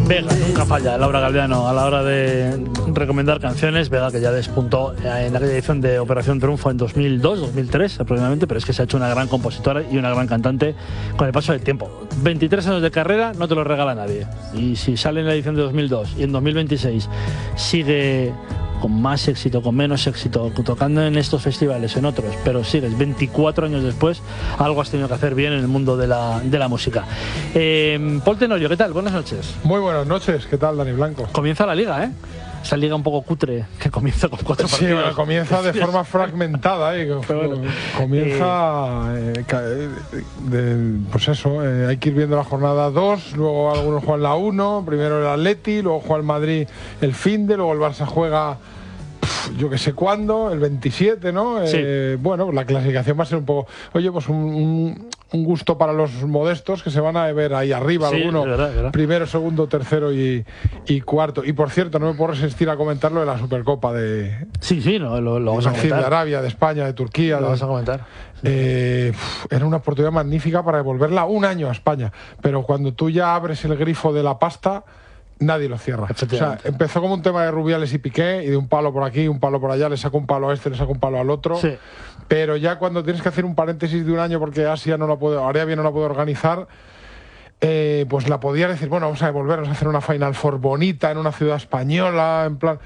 Vega, nunca falla Laura Galdeano a la hora de recomendar canciones. Vega, que ya despuntó en aquella edición de Operación Triunfo en 2002, 2003 aproximadamente, pero es que se ha hecho una gran compositora y una gran cantante con el paso del tiempo. 23 años de carrera no te lo regala nadie. Y si sale en la edición de 2002 y en 2026 sigue con más éxito, con menos éxito, tocando en estos festivales, en otros, pero sigues 24 años después, algo has tenido que hacer bien en el mundo de la música. Pol Tenorio, ¿qué tal? Buenas noches. Muy buenas noches, ¿qué tal, Dani Blanco? Comienza la liga, ¿eh? Esa liga un poco cutre, que comienza con 4 partidos. Sí, bueno, comienza de forma fragmentada, bueno, comienza pues eso, hay que ir viendo la jornada 2, luego algunos juegan la 1, primero el Atleti, luego juega el Madrid el finde, luego el Barça juega yo que sé cuándo, el 27, ¿no? Sí. Bueno, la clasificación va a ser un poco, oye, pues un gusto para los modestos que se van a ver ahí arriba, sí, alguno, verdad. Primero, segundo, tercero y cuarto. Y por cierto, no me puedo resistir a comentar lo de la Supercopa de... Sí, no, lo vamos a comentar. De Arabia, de España, de Turquía. Lo vamos a comentar. Era una oportunidad magnífica para devolverla un año a España. Pero cuando tú ya abres el grifo de la pasta, nadie lo cierra. O sea, empezó como un tema de Rubiales y Piqué, y de un palo por aquí, un palo por allá, le saco un palo a este, le saco un palo al otro. Sí. Pero ya cuando tienes que hacer un paréntesis de un año porque Arabia no la puede organizar, pues la podías decir, bueno, vamos a devolvernos a hacer una Final Four bonita en una ciudad española, en plan...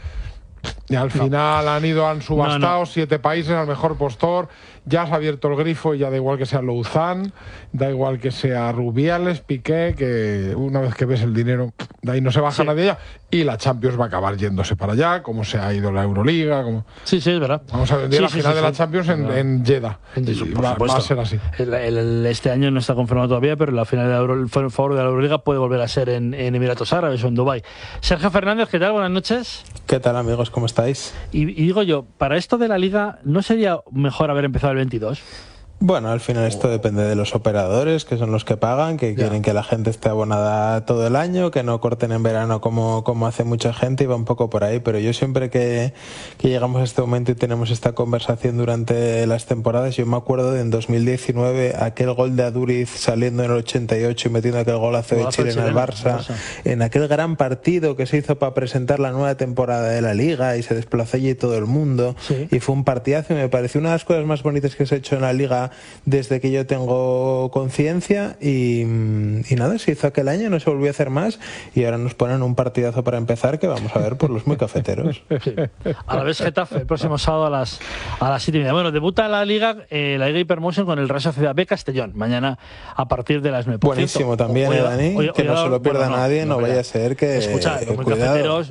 Y al final han subastado 7 países al mejor postor, ya has abierto el grifo y ya da igual que sea Louzán, da igual que sea Rubiales, Piqué, que una vez que ves el dinero, de ahí no se baja nadie ya, y la Champions va a acabar yéndose para allá, como se ha ido la Euroliga, como... Sí, es verdad. Vamos a ver la final de la Champions en Jeddah. Va a ser así. Este año no está confirmado todavía, pero la final del favor de la Euroliga puede volver a ser en Emiratos Árabes o en Dubái. Sergio Fernández, ¿qué tal? Buenas noches. ¿Qué tal, amigos? ¿Cómo estáis? Y digo yo, para esto de la Liga, ¿no sería mejor haber empezado el 22? Bueno, al final esto depende de los operadores, que son los que pagan, que quieren que la gente esté abonada todo el año, que no corten en verano como hace mucha gente, y va un poco por ahí. Pero yo siempre que llegamos a este momento y tenemos esta conversación durante las temporadas, yo me acuerdo de en 2019 aquel gol de Aduriz saliendo en el 88 y metiendo aquel golazo de Chile en el Barça, en aquel gran partido que se hizo para presentar la nueva temporada de la Liga, y se desplazó allí todo el mundo, y fue un partidazo, y me pareció una de las cosas más bonitas que se ha hecho en la Liga desde que yo tengo conciencia, y nada, se hizo aquel año, no se volvió a hacer más, y ahora nos ponen un partidazo para empezar que vamos a ver por los muy cafeteros. Sí. A la vez Getafe, el próximo sábado a las 7:30. Bueno, debuta la Liga Hypermotion con el Real Sociedad B Castellón, mañana a partir de las 9. Buenísimo también, Dani, que no se lo pierda nadie, no vaya a ser que... Escucha, los muy cafeteros,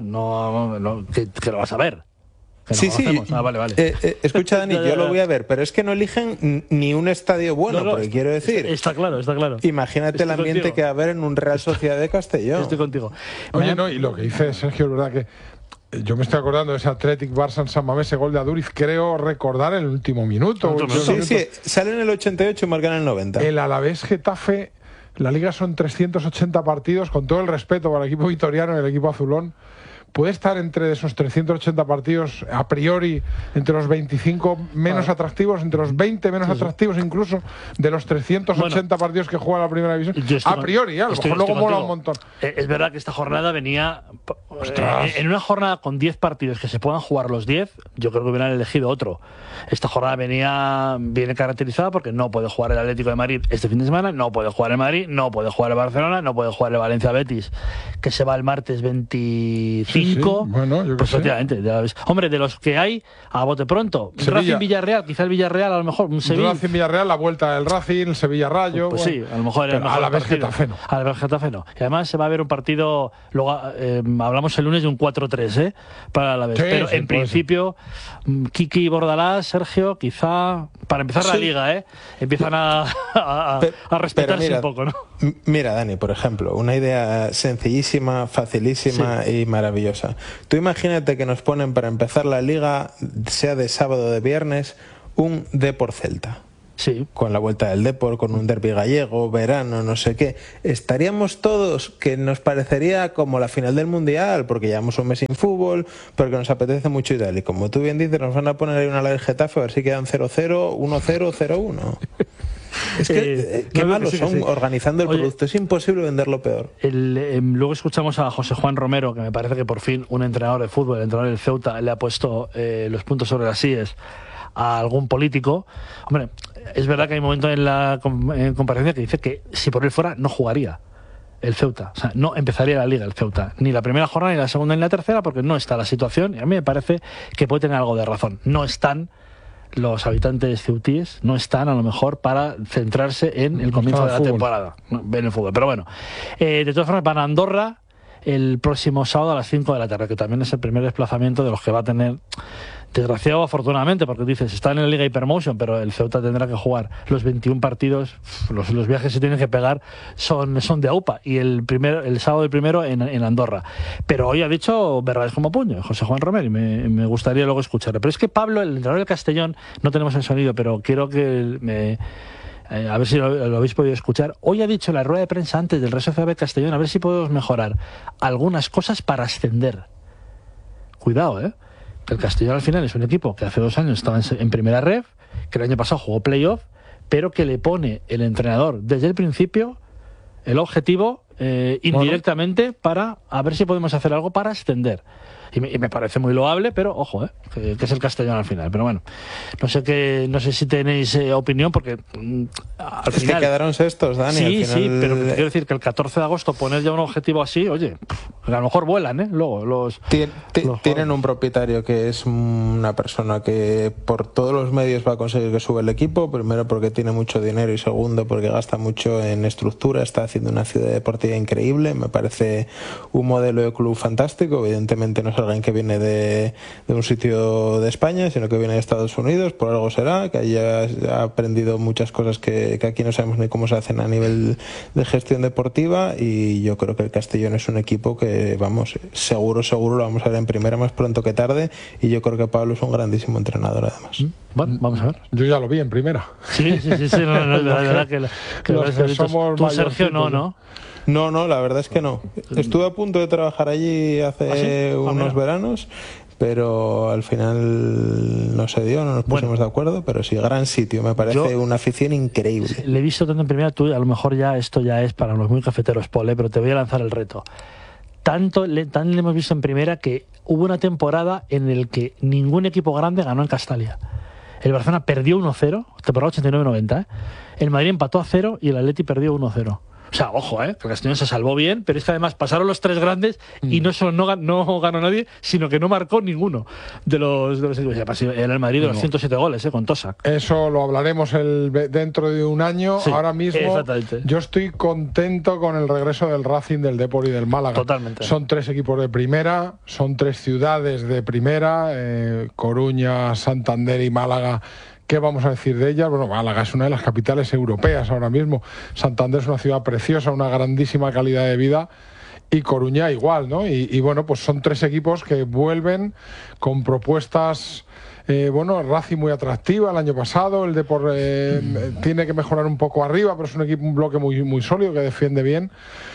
que lo vas a ver. Sí. Vale. Escucha, Dani, yo lo voy a ver, pero es que no eligen ni un estadio bueno, porque quiero decir... Está claro. Imagínate el ambiente que va a haber en un Real Sociedad de Castellón. Estoy contigo. Oye, y lo que dice Sergio, es verdad que yo me estoy acordando de ese Athletic Barça en San Mamés, ese gol de Aduriz, creo recordar en el último minuto. Sí, sale en el 88 y marcan el 90. El Alavés Getafe, la Liga son 380 partidos, con todo el respeto para el equipo vitoriano y el equipo azulón. Puede estar entre esos 380 partidos, a priori, entre los 25 menos atractivos, entre los 20 menos atractivos incluso, de los 380 partidos que juega la primera división. A priori, a lo mejor luego mola un montón. Es verdad que esta jornada venía... en una jornada con 10 partidos que se puedan jugar los 10, yo creo que hubieran elegido otro. Esta jornada viene caracterizada porque no puede jugar el Atlético de Madrid este fin de semana, no puede jugar el Madrid, no puede jugar el Barcelona, no puede jugar el Valencia Betis, que se va el martes 25. Bueno, yo pues efectivamente, ya ves. Hombre, de los que hay, a bote pronto, Racing Villarreal, quizá el Villarreal, a lo mejor un Sevilla. Racing Villarreal, la vuelta del Racing, el Sevilla Rayo. Pues sí, a lo mejor era el mejor. A la vez Getafe no. A la vez Getafe no. Y además se va a ver un partido, luego hablamos el lunes de un 4-3, para la vez. Pero en principio, Kiki y Bordalás, Sergio, quizá para empezar la Liga, empiezan a respetarse un poco, ¿no? Mira, Dani, por ejemplo, una idea sencillísima, facilísima y maravillosa. Tú imagínate que nos ponen para empezar la Liga, sea de sábado o de viernes, un Depor Celta. Sí. Con la vuelta del Depor, con un derbi gallego, verano, no sé qué. Estaríamos todos, que nos parecería como la final del Mundial, porque llevamos un mes sin fútbol, porque nos apetece mucho y tal. Y como tú bien dices, nos van a poner ahí una Alavés Getafe, a ver si quedan 0-0, 1-0, 0-1. Es que qué malos son organizando el producto. Es imposible venderlo peor. Luego escuchamos a José Juan Romero, que me parece que por fin un entrenador de fútbol, el entrenador del Ceuta, le ha puesto los puntos sobre las íes a algún político. Hombre, es verdad que hay momentos en la comparecencia que dice que si por él fuera no jugaría el Ceuta, o sea, no empezaría la Liga el Ceuta, ni la primera jornada, ni la segunda, ni la tercera, porque no está la situación, y a mí me parece que puede tener algo de razón. No están los habitantes ceutíes, no están a lo mejor para centrarse en el comienzo de la temporada, en el fútbol. Pero bueno, de todas formas van a Andorra el próximo sábado a las 5 de la tarde, que también es el primer desplazamiento de los que va a tener, desgraciado afortunadamente, porque dices, está en la Liga Hypermotion, pero el Ceuta tendrá que jugar los 21 partidos, los viajes que se tienen que pegar son de AUPA, y el sábado el primero en Andorra. Pero hoy ha dicho verdades como puño José Juan Romero, y me gustaría luego escucharle. Pero es que Pablo, el entrenador del Castellón, no tenemos el sonido, pero quiero que a ver si lo habéis podido escuchar. Hoy ha dicho en la rueda de prensa antes del Real Sociedad Castellón, a ver si podemos mejorar algunas cosas para ascender. Cuidado, que el Castellón al final es un equipo que hace 2 años estaba en primera ref, que el año pasado jugó playoff, pero que le pone el entrenador desde el principio el objetivo indirectamente para a ver si podemos hacer algo para ascender. Y me parece muy loable, pero ojo, que es el Castellón al final. Pero bueno, no sé si tenéis opinión, porque al final... que quedaron sextos, Dani. Sí, al final... sí, pero te quiero decir que el 14 de agosto poner ya un objetivo así, oye, a lo mejor vuelan, luego los tienen un propietario que es una persona que por todos los medios va a conseguir que suba el equipo, primero porque tiene mucho dinero y segundo porque gasta mucho en estructura, está haciendo una ciudad deportiva increíble, me parece un modelo de club fantástico. Evidentemente no es alguien que viene de un sitio de España, sino que viene de Estados Unidos, por algo será, que haya aprendido muchas cosas que aquí no sabemos ni cómo se hacen a nivel de gestión deportiva, y yo creo que el Castellón es un equipo que, vamos, seguro lo vamos a ver en primera más pronto que tarde, y yo creo que Pablo es un grandísimo entrenador además. Bueno, vamos a ver. Yo ya lo vi en primera. Sí, no, la verdad que los que somos tú, Sergio, ¿no? No, la verdad es que no. Estuve a punto de trabajar allí hace unos veranos, pero al final no se dio, no nos pusimos de acuerdo, pero sí, gran sitio, me parece una afición increíble. Le he visto tanto en primera, tú a lo mejor esto ya es para los muy cafeteros, Paul, pero te voy a lanzar el reto. Tanto le hemos visto en primera que hubo una temporada en la que ningún equipo grande ganó en Castalia. El Barcelona perdió 1-0, temporada 89-90, el Madrid empató a 0 y el Atleti perdió 1-0. O sea, ojo, que el Castellón se salvó bien, pero es que además pasaron los 3 grandes y no solo no ganó nadie, sino que no marcó ninguno de los equipos. Era el Madrid de los 107 goles, con Tosak. Eso lo hablaremos dentro de un año. Sí, ahora mismo yo estoy contento con el regreso del Racing, del Depor y del Málaga. Totalmente. Son 3 equipos de primera, son 3 ciudades de primera, Coruña, Santander y Málaga. ¿Qué vamos a decir de ellas? Bueno, Málaga es una de las capitales europeas ahora mismo. Santander es una ciudad preciosa, una grandísima calidad de vida. Y Coruña igual, ¿no? Y bueno, pues son 3 equipos que vuelven con propuestas... Racing muy atractiva el año pasado. El Depor tiene que mejorar un poco arriba, pero es un bloque muy, muy sólido que defiende bien.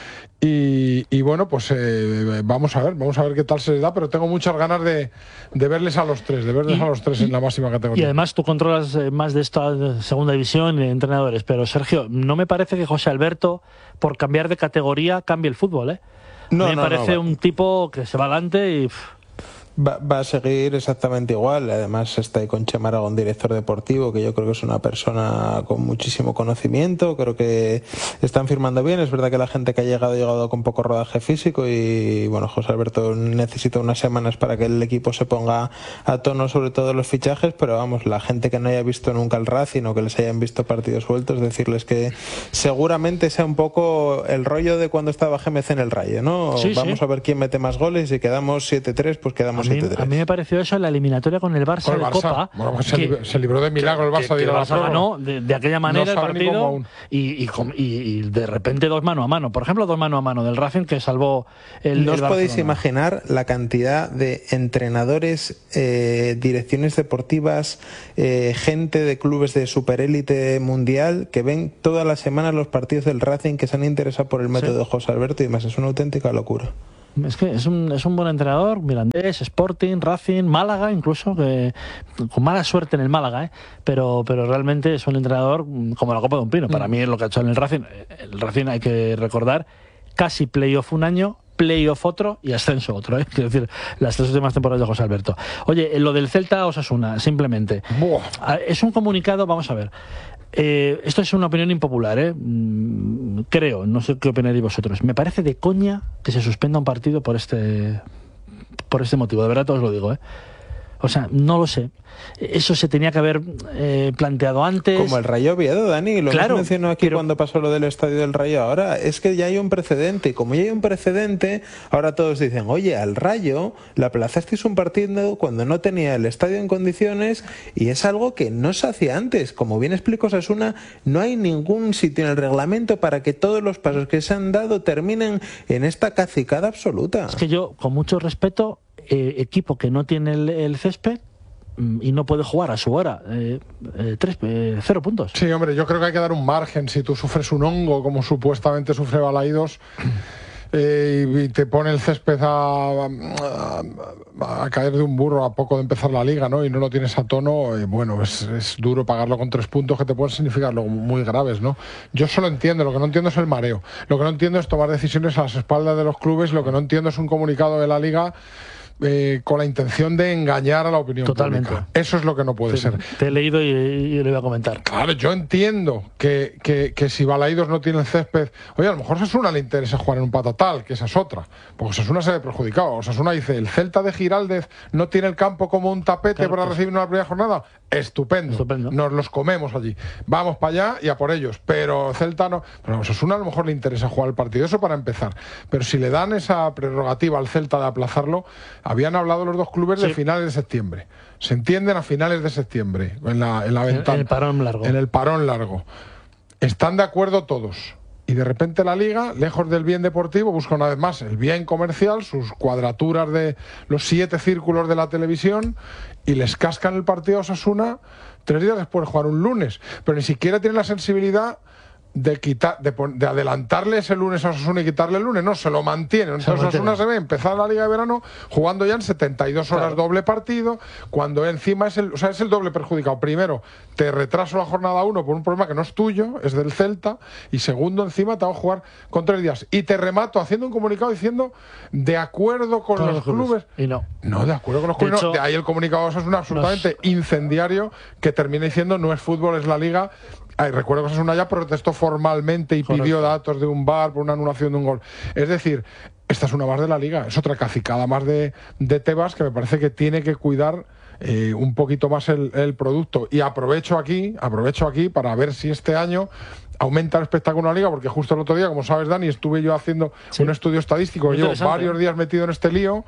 Y bueno, pues vamos a ver qué tal se les da, pero tengo muchas ganas de verles a los 3, en la máxima categoría. Y además tú controlas más de esta segunda división de entrenadores, pero Sergio, no me parece que José Alberto, por cambiar de categoría, cambie el fútbol, me parece un tipo que se va adelante y... Va a seguir exactamente igual. Además está ahí con Chema Aragón, director deportivo, que yo creo que es una persona con muchísimo conocimiento. Creo que están firmando bien. Es verdad que la gente que ha llegado con poco rodaje físico, y bueno, José Alberto necesita unas semanas para que el equipo se ponga a tono, sobre todo los fichajes, pero vamos, la gente que no haya visto nunca el Racing o que les hayan visto partidos sueltos, decirles que seguramente sea un poco el rollo de cuando estaba GMC en el Rayo, ¿no? Sí, vamos a ver quién mete más goles, y si quedamos 7-3, pues quedamos 7-3. A mí me pareció eso en la eliminatoria con el Barça de Copa. Bueno, pues se libró de milagro el Barça de ir a la prórroga. Ganó de aquella manera el partido y de repente 2 mano a mano. Por ejemplo, 2 mano a mano del Racing que salvó el No os Barcelona. podéis imaginar la cantidad de entrenadores, direcciones deportivas, gente de clubes de superélite mundial que ven todas las semanas los partidos del Racing, que se han interesado por el método de José Alberto, y más es una auténtica locura. Es que es un buen entrenador, Mirandés, Sporting, Racing, Málaga incluso, que con mala suerte en el Málaga, pero realmente es un entrenador como la copa de un pino. Para mí es lo que ha hecho en el Racing hay que recordar, casi playoff un año, playoff otro y ascenso otro, ¿eh? Quiero decir, las 3 últimas temporadas de José Alberto. Oye, lo del Celta Osasuna, simplemente. Buah. Es un comunicado, vamos a ver. Esto es una opinión impopular, creo, no sé qué opináis vosotros. Me parece de coña que se suspenda un partido por este motivo, de verdad os lo digo, O sea, no lo sé. Eso se tenía que haber planteado antes. Como el Rayo Oviedo, Dani, lo claro, hemos mencionado aquí cuando pasó lo del estadio del Rayo. Ahora es que ya hay un precedente. Y como ya hay un precedente, ahora todos dicen, oye, al Rayo le aplazasteis un partido cuando no tenía el estadio en condiciones, y es algo que no se hacía antes. Como bien explicó Osasuna, no hay ningún sitio en el reglamento para que todos los pasos que se han dado terminen en esta cacicada absoluta. Es que yo, con mucho respeto, equipo que no tiene el césped y no puede jugar a su hora, 0 puntos. Sí, hombre, yo creo que hay que dar un margen. Si tú sufres un hongo, como supuestamente sufre Balaidos, y te pone el césped a caer de un burro a poco de empezar la liga, ¿no? Y no lo tienes a tono, bueno, es duro pagarlo con 3 puntos que te pueden significar luego muy graves, ¿no? Yo solo entiendo, lo que no entiendo es el mareo. Lo que no entiendo es tomar decisiones a las espaldas de los clubes. Lo que no entiendo es un comunicado de la liga con la intención de engañar a la opinión pública. Eso es lo que no puede ser. Te he leído y le voy a comentar. Claro, yo entiendo que si Balaidos no tiene el césped... Oye, a lo mejor a Osasuna le interesa jugar en un Patatal, que esa es otra. Porque Osasuna se ve perjudicado. Osasuna dice, el Celta de Giraldez no tiene el campo como un tapete para recibir una primera jornada. Estupendo. Nos los comemos allí. Vamos para allá y a por ellos. Pero Celta no... Pero a Osasuna a lo mejor le interesa jugar el partido. Eso para empezar. Pero si le dan esa prerrogativa al Celta de aplazarlo... Habían hablado los dos clubes de finales de septiembre. Se entienden a finales de septiembre, en la ventana. En el parón largo. En el parón largo. Están de acuerdo todos. Y de repente la Liga, lejos del bien deportivo, busca una vez más el bien comercial, sus cuadraturas de los 7 círculos de la televisión, y les cascan el partido a Osasuna 3 días después de jugar un lunes. Pero ni siquiera tienen la sensibilidad de adelantarle ese lunes a Osasuna y quitarle el lunes. No, se lo mantienen. Entonces Osasuna se ve empezar la Liga de Verano jugando ya en 72 horas doble partido, cuando encima es el doble perjudicado. Primero, te retraso la jornada 1 por un problema que no es tuyo, es del Celta, y segundo, encima te hago jugar con 3 días. Y te remato haciendo un comunicado diciendo de acuerdo con los clubes. Y no, de acuerdo con los clubes. De ahí el comunicado de Osasuna absolutamente incendiario, que termina diciendo no es fútbol, es la Liga. Recuerdo que Osasuna ya protestó formalmente y pidió datos de un VAR por una anulación de un gol. Es decir, esta es una más de la Liga, es otra cacicada más de Tebas, que me parece que tiene que cuidar un poquito más el producto. Y aprovecho aquí para ver si este año aumenta el espectáculo de la Liga, porque justo el otro día, como sabes, Dani, estuve yo haciendo un estudio estadístico. Llevo varios días metido en este lío.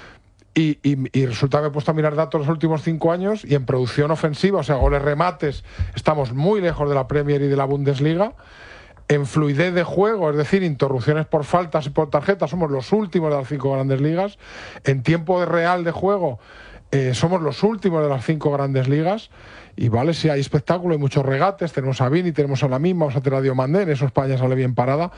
Y resulta que me he puesto a mirar datos los últimos 5 años, y en producción ofensiva, o sea, goles, remates, estamos muy lejos de la Premier y de la Bundesliga. En fluidez de juego, es decir, interrupciones por faltas y por tarjetas, somos los últimos de las 5 grandes ligas. En tiempo real de juego, somos los últimos de las 5 grandes ligas. Y vale, si hay espectáculo, hay muchos regates, tenemos a Vini, tenemos a la misma, vamos a tener a Diomandé, en eso España sale bien parada.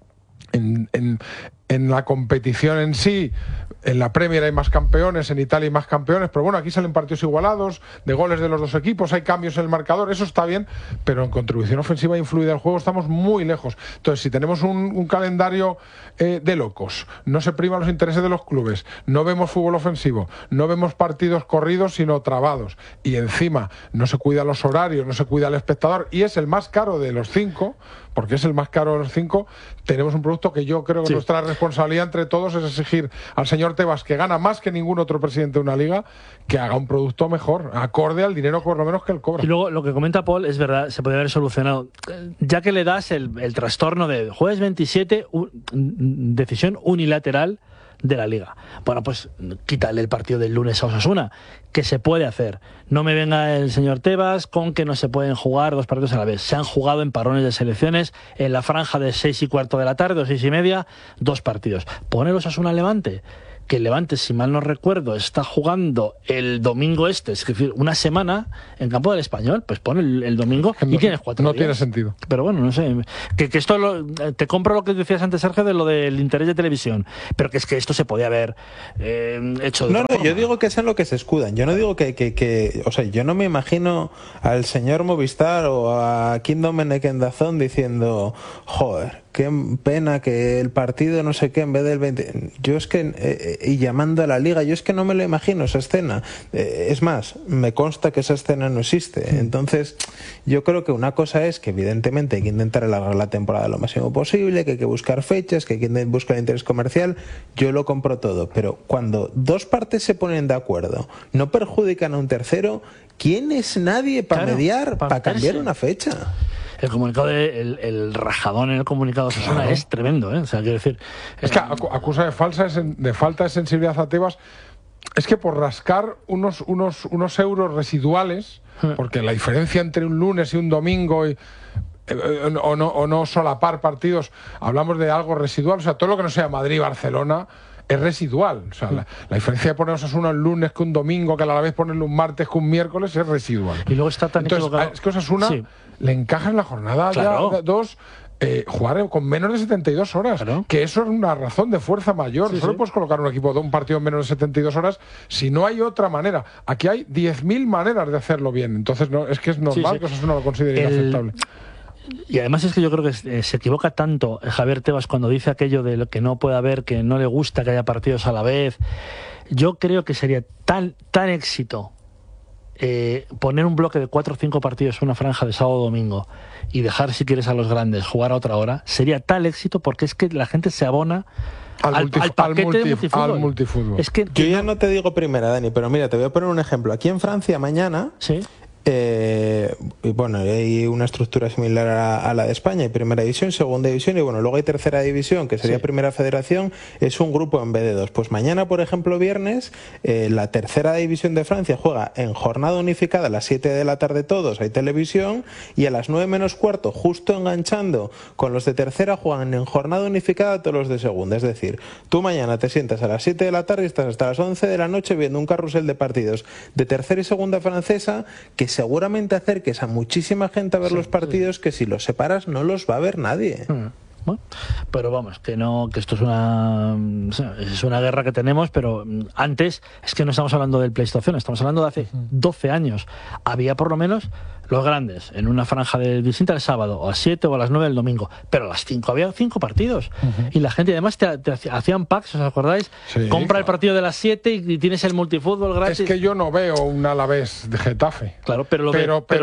En la competición en sí, en la Premier hay más campeones, en Italia hay más campeones, pero bueno, aquí salen partidos igualados, de goles de los dos equipos, hay cambios en el marcador, eso está bien, pero en contribución ofensiva y fluida del juego estamos muy lejos. Entonces, si tenemos un calendario de locos, no se priman los intereses de los clubes, no vemos fútbol ofensivo, no vemos partidos corridos sino trabados, y encima no se cuidan los horarios, no se cuida el espectador, y es el más caro de los 5, porque es el más caro de los 5, tenemos un producto que yo creo que nuestra responsabilidad entre todos es exigir al señor Tebas, que gana más que ningún otro presidente de una liga, que haga un producto mejor, acorde al dinero por lo menos que él cobra. Y luego lo que comenta Paul es verdad, se podría haber solucionado, ya que le das el trastorno de jueves 27, decisión unilateral de la Liga. Bueno, pues quítale el partido del lunes a Osasuna, que se puede hacer. No me venga el señor Tebas con que no se pueden jugar 2 partidos a la vez. Se han jugado en parones de selecciones, en la franja de 6:15 de la tarde o 6:30, 2 partidos. Pone Osasuna Levante, que el Levante, si mal no recuerdo, está jugando el domingo es decir, una semana en campo del Español, pues pon el domingo y tienes 4 días. No tiene sentido. Pero bueno, no sé, que esto te compro lo que decías antes, Sergio, de lo del interés de televisión, pero que es que esto se podía haber hecho de No, forma. yo digo que es en lo que se escudan. Yo no digo que o sea, yo no me imagino al señor Movistar o a Kingdom en Dazón diciendo, joder, qué pena que el partido no sé qué en vez del 20. Yo es que, y llamando a la liga, yo es que no me lo imagino esa escena. Es más, me consta que esa escena no existe. Entonces, yo creo que una cosa es que evidentemente hay que intentar alargar la temporada lo máximo posible, que hay que buscar fechas, que hay que buscar interés comercial. Yo lo compro todo. Pero cuando dos partes se ponen de acuerdo, no perjudican a un tercero, ¿quién es nadie para mediar, para cambiar una fecha? El comunicado el rajadón en el comunicado de Osasuna es tremendo, ¿eh? O sea, quiero decir, es que acusa de falta de sensibilidad a Tebas. Es que por rascar unos euros residuales, porque la diferencia entre un lunes y un domingo o no solapar partidos, hablamos de algo residual. O sea, todo lo que no sea Madrid-Barcelona es residual. O sea, la diferencia de poner Osasuna un lunes que un domingo, que a la vez ponerle un martes que un miércoles, es residual. Y luego está tan equivocado. Es que Osasuna le encaja en la jornada ya 2 jugar con menos de 72 horas. Claro. Que eso es una razón de fuerza mayor. Solo puedes colocar un equipo de un partido en menos de 72 horas si no hay otra manera. Aquí hay 10.000 maneras de hacerlo bien. Entonces, es que es normal que Osasuna lo considere inaceptable. Y además es que yo creo que se equivoca tanto Javier Tebas cuando dice aquello de lo que no puede haber, que no le gusta que haya partidos a la vez. Yo creo que sería tan éxito poner un bloque de 4 o 5 partidos en una franja de sábado o domingo y dejar, si quieres, a los grandes jugar a otra hora. Sería tal éxito porque es que la gente se abona al paquete de multifútbol. Es que yo ya no te digo primera, Dani, pero mira, te voy a poner un ejemplo. Aquí en Francia mañana... Sí. Y bueno, hay una estructura similar a la de España. Hay primera división, segunda división y bueno, luego hay tercera división, que sería primera federación. Es un grupo en vez de 2. Pues mañana, por ejemplo, viernes, la tercera división de Francia juega en jornada unificada a las 7 de la tarde todos, hay televisión, y a las 9 menos cuarto, justo enganchando con los de tercera, juegan en jornada unificada todos los de segunda. Es decir, tú mañana te sientas a las 7 de la tarde y estás hasta las 11 de la noche viendo un carrusel de partidos de tercera y segunda francesa que seguramente acerques a muchísima gente a ver los partidos que si los separas no los va a ver nadie. Bueno, pero vamos, que esto es una guerra que tenemos, pero antes es que no estamos hablando del Pleistoceno, estamos hablando de hace 12 años. Había por lo menos los grandes en una franja distinta el sábado, a las 7 o a las 9 del domingo, pero a las 5 había 5 partidos. Y la gente además te hacían packs, ¿os acordáis? Compra el partido de las 7 y tienes el multifútbol gratis. Es que yo no veo un Alavés de Getafe. Claro, pero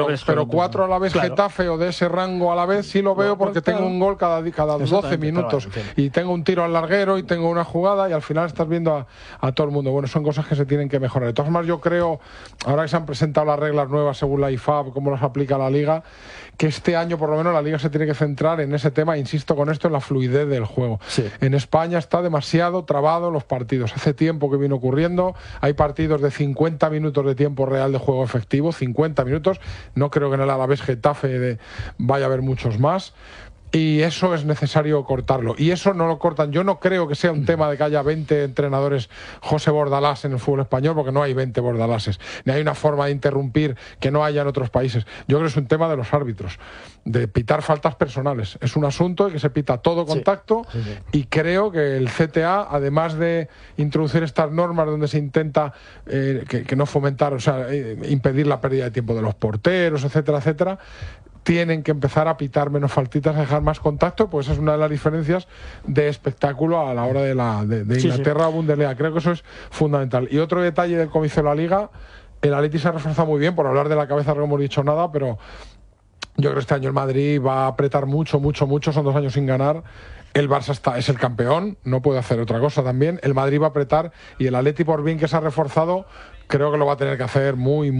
4 Alavés Getafe o de ese rango a la vez sí lo veo porque tengo un gol cada 12 minutos y tengo un tiro al larguero y tengo una jugada y al final estás viendo a todo el mundo. Bueno, son cosas que se tienen que mejorar. De todas formas, yo creo, ahora que se han presentado las reglas nuevas según la IFAB, cómo las aplica la Liga, que este año por lo menos la Liga se tiene que centrar en ese tema, insisto con esto, en la fluidez del juego. En España está demasiado trabado los partidos. Hace tiempo que viene ocurriendo, hay partidos de 50 minutos de tiempo real de juego efectivo, 50 minutos, no creo que en el Alavés Getafe vaya a haber muchos más. Y eso es necesario cortarlo. Y eso no lo cortan. Yo no creo que sea un tema de que haya 20 entrenadores José Bordalás en el fútbol español, porque no hay 20 Bordaláses. Ni hay una forma de interrumpir que no haya en otros países. Yo creo que es un tema de los árbitros, de pitar faltas personales. Es un asunto de que se pita todo contacto y creo que el CTA, además de introducir estas normas donde se intenta que no fomentar, o sea, impedir la pérdida de tiempo de los porteros, etcétera, etcétera, tienen que empezar a pitar menos faltitas, a dejar más contacto, pues es una de las diferencias de espectáculo a la hora de Inglaterra a Bundesliga. Creo que eso es fundamental. Y otro detalle del comicio de la Liga, el Atleti se ha reforzado muy bien, por hablar de la cabeza no hemos dicho nada, pero yo creo que este año el Madrid va a apretar mucho, son 2 años sin ganar. El Barça es el campeón, no puede hacer otra cosa también. El Madrid va a apretar y el Atleti, por bien que se ha reforzado, creo que lo va a tener que hacer muy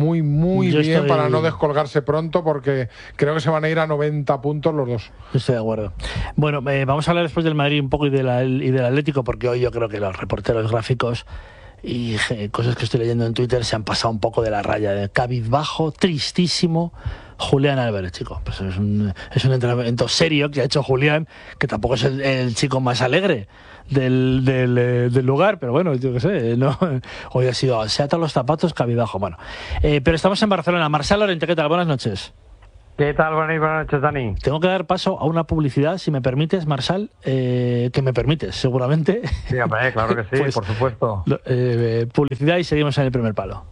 bien para no descolgarse pronto, porque creo que se van a ir a 90 puntos los dos. Estoy de acuerdo. Bueno, vamos a hablar después del Madrid un poco y del Atlético, porque hoy yo creo que los reporteros gráficos y cosas que estoy leyendo en Twitter se han pasado un poco de la raya, de cabizbajo, tristísimo. Julián Álvarez, chico, pues es un entrenamiento serio que ha hecho Julián, que tampoco es el chico más alegre del lugar, pero bueno, yo qué sé, ¿no? Hoy ha sido, se atan los zapatos, cabizbajo, bueno. Pero estamos en Barcelona. Marçal Llorente, ¿qué tal? Buenas noches. ¿Qué tal? Buenas noches, Dani. Tengo que dar paso a una publicidad, si me permites, Marçal, que me permites, seguramente. Sí, hombre, claro que sí, pues, por supuesto. Publicidad y seguimos en el primer palo.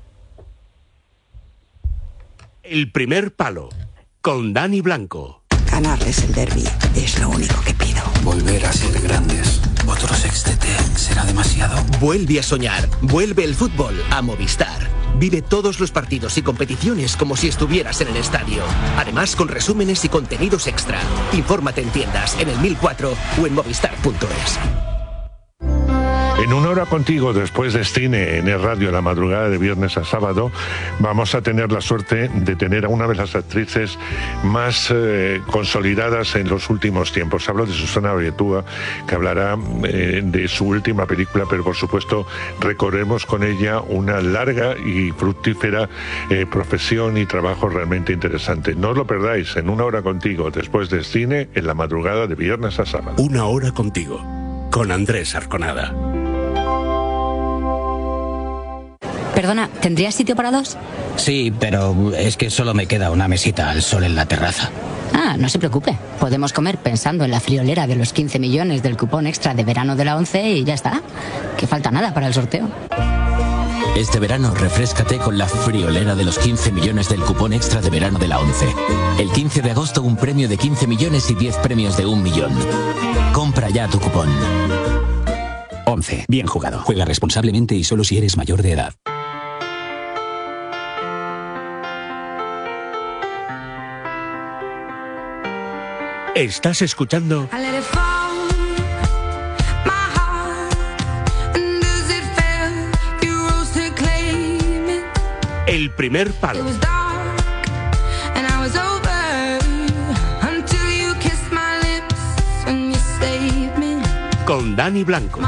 El primer palo, con Dani Blanco. Ganarles el derbi es lo único que pido. Volver a ser grandes. ¿Otro sextete será demasiado? Vuelve a soñar. Vuelve el fútbol a Movistar. Vive todos los partidos y competiciones como si estuvieras en el estadio. Además, con resúmenes y contenidos extra. Infórmate en tiendas, en el 1004 o en movistar.es. En Una Hora Contigo, después de cine en el radio, la madrugada de viernes a sábado, vamos a tener la suerte de tener a una de las actrices más consolidadas en los últimos tiempos. Hablo de Susana Abietua, que hablará de su última película, pero por supuesto recorremos con ella una larga y fructífera profesión y trabajo realmente interesante. No os lo perdáis, en Una Hora Contigo, después de cine en la madrugada de viernes a sábado. Una Hora Contigo, con Andrés Arconada. Perdona, ¿tendrías sitio para dos? Sí, pero es que solo me queda una mesita al sol en la terraza. Ah, no se preocupe. Podemos comer pensando en la friolera de los 15 millones del cupón extra de verano de la ONCE y ya está. Que falta nada para el sorteo. Este verano, refréscate con la friolera de los 15 millones del cupón extra de verano de la ONCE. El 15 de agosto, un premio de 15 millones y 10 premios de 1 millón. Compra ya tu cupón. ONCE. Bien jugado. Juega responsablemente y solo si eres mayor de edad. Estás escuchando El primer palo. Con Dani Blanco.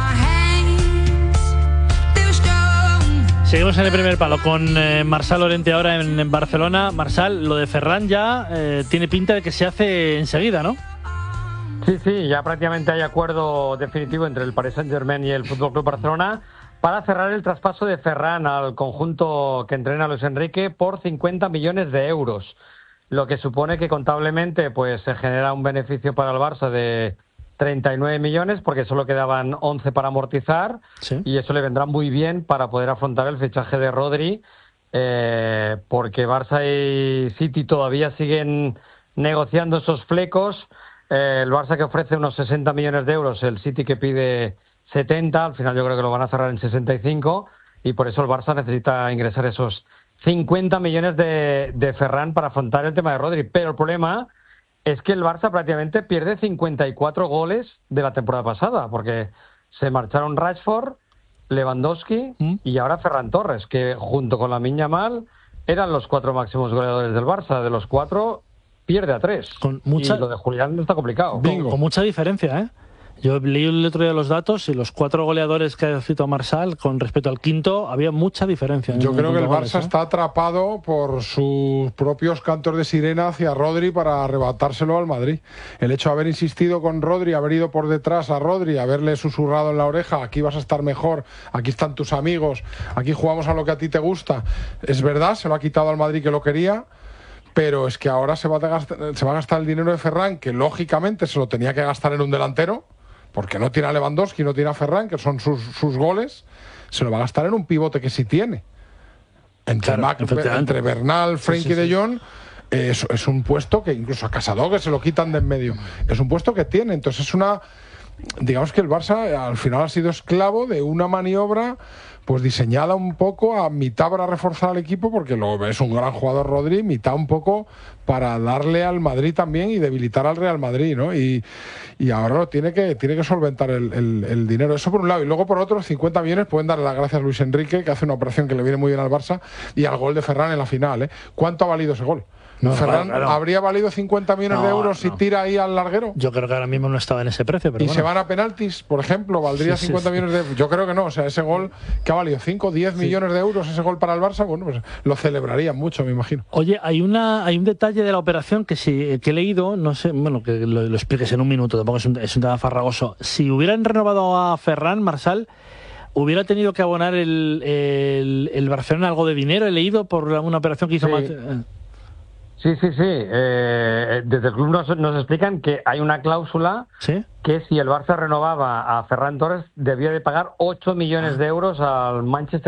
Seguimos en el primer palo con Marçal Llorente ahora en Barcelona. Marçal, lo de Ferran ya tiene pinta de que se hace enseguida, ¿no? Sí, ya prácticamente hay acuerdo definitivo entre el Paris Saint-Germain y el FC Barcelona para cerrar el traspaso de Ferran al conjunto que entrena Luis Enrique por 50 millones de euros, lo que supone que contablemente pues se genera un beneficio para el Barça de 39 millones porque solo quedaban 11 para amortizar, sí. Y eso le vendrá muy bien para poder afrontar el fichaje de Rodri, porque Barça y City todavía siguen negociando esos flecos. El Barça que ofrece unos 60 millones de euros, el City que pide 70, al final yo creo que lo van a cerrar en 65 y por eso el Barça necesita ingresar esos 50 millones de Ferran para afrontar el tema de Rodri. Pero el problema es que el Barça prácticamente pierde 54 goles de la temporada pasada, porque se marcharon Rashford, Lewandowski y ahora Ferran Torres, que junto con Lamine Yamal eran los 4 máximos goleadores del Barça. De los 4 pierde a 3. Y lo de Julián está complicado. Con mucha diferencia, ¿eh? Yo leí el otro día los datos y los 4 goleadores que ha citado Marçal con respecto al quinto había mucha diferencia. Yo creo que el Barça está atrapado por sus propios cantos de sirena hacia Rodri para arrebatárselo al Madrid. El hecho de haber insistido con Rodri, haber ido por detrás a Rodri, haberle susurrado en la oreja, aquí vas a estar mejor, aquí están tus amigos, aquí jugamos a lo que a ti te gusta. Es verdad, se lo ha quitado al Madrid que lo quería, pero es que ahora se va a gastar el dinero de Ferran, que lógicamente se lo tenía que gastar en un delantero, porque no tiene a Lewandowski, no tiene a Ferran, que son sus goles, se lo va a gastar en un pivote que sí tiene. Entre Bernal, Frenkie de Jong, es un puesto que incluso a Casado, que se lo quitan de en medio, es un puesto que tiene. Entonces es una... Digamos que el Barça al final ha sido esclavo de una maniobra pues diseñada un poco a mitad para reforzar al equipo, porque es un gran jugador Rodri, mitad un poco para darle al Madrid también y debilitar al Real Madrid, ¿no? Y ahora tiene que solventar el dinero. Eso por un lado. Y luego por otro, 50 millones pueden darle las gracias a Luis Enrique, que hace una operación que le viene muy bien al Barça, y al gol de Ferran en la final, ¿eh? ¿Cuánto ha valido ese gol? No, Ferran, claro. ¿Habría valido 50 millones de euros si tira ahí al larguero? Yo creo que ahora mismo no estaba en ese precio. Pero ¿Y se van a penaltis, por ejemplo? ¿Valdría 50 millones de euros? Yo creo que no. O sea, ese gol que ha valido 5, 10 millones de euros, ese gol para el Barça, bueno, pues lo celebrarían mucho, me imagino. Oye, hay un detalle de la operación que he leído, no sé, bueno, que lo expliques en un minuto, tampoco es un tema farragoso. Si hubieran renovado a Ferran, Marsal, ¿hubiera tenido que abonar el Barcelona algo de dinero? He leído por una operación que hizo Sí. Desde el club nos explican que hay una cláusula que si el Barça renovaba a Ferran Torres debía de pagar 8 millones de euros al Manchester